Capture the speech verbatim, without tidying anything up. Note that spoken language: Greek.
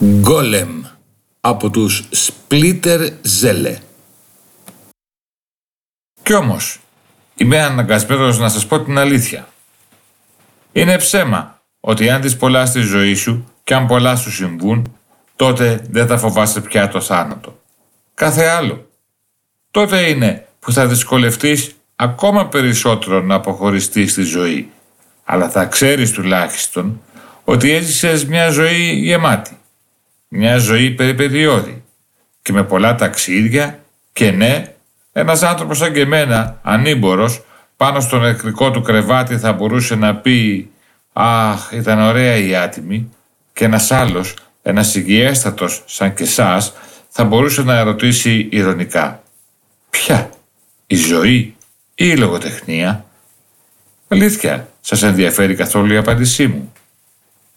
Γκόλεμ από τους Σπλίτερ Ζέλε. Κι όμως, είμαι αναγκασμένος να σας πω την αλήθεια. Είναι ψέμα ότι αν δεις πολλά στη ζωή σου και αν πολλά σου συμβούν, τότε δεν θα φοβάσαι πια το θάνατο. Κάθε άλλο. Τότε είναι που θα δυσκολευτείς ακόμα περισσότερο να αποχωριστείς στη ζωή. Αλλά θα ξέρεις τουλάχιστον ότι έζησες μια ζωή γεμάτη. Μια ζωή περιπετειώδη και με πολλά ταξίδια και ναι, ένας άνθρωπος σαν και εμένα, ανήμπορος, πάνω στο νεκρικό του κρεβάτι θα μπορούσε να πει «Αχ, ήταν ωραία η άτιμη» και ένας άλλος, ένας υγιέστατος σαν και εσάς, θα μπορούσε να ερωτήσει ειρωνικά «Ποια, η ζωή ή η λογοτεχνία?» Αλήθεια, σας ενδιαφέρει καθόλου η απάντησή μου?